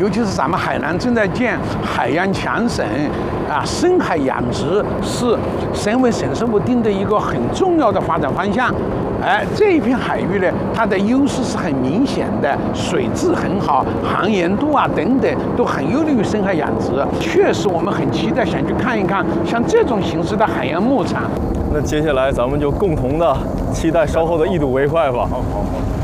尤其是咱们海南正在建海洋强省，深海养殖是省委省市部定的一个很重要的发展方向。这一片海域呢，它的优势是很明显的，水质很好，航盐度等等都很有利于深海养殖。确实，我们很期待想去看一看像这种形式的海洋牧场。 那接下来咱们就共同的期待稍后的一睹为快吧。 好。